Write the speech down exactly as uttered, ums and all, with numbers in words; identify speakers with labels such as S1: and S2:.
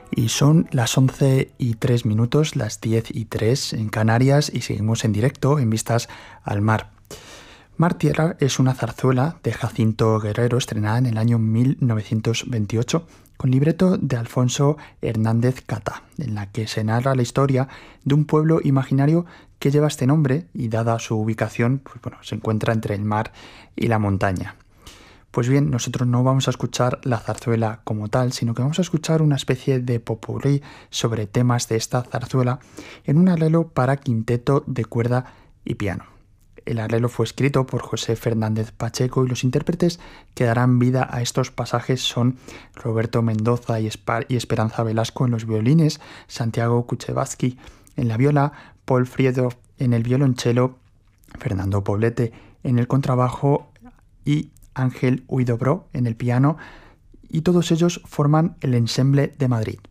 S1: Y son las once y tres minutos, las diez y tres en Canarias, y seguimos en directo en Vistas al Mar. Mar Tierra es una zarzuela de Jacinto Guerrero estrenada en el año mil novecientos veintiocho con libreto de Alfonso Hernández Cata, en la que se narra la historia de un pueblo imaginario que lleva este nombre y, dada su ubicación, pues bueno, se encuentra entre el mar y la montaña. Pues bien, nosotros no vamos a escuchar la zarzuela como tal, sino que vamos a escuchar una especie de popurrí sobre temas de esta zarzuela en un arreglo para quinteto de cuerda y piano. El arreglo fue escrito por José Fernández Pacheco y los intérpretes que darán vida a estos pasajes son Roberto Mendoza y, Espa- y Esperanza Velasco en los violines, Santiago Kuchevatsky en la viola, Paul Friedhoff en el violonchelo, Fernando Poblete en el contrabajo y Ángel Huidobro en el piano, y todos ellos forman el Ensemble de Madrid.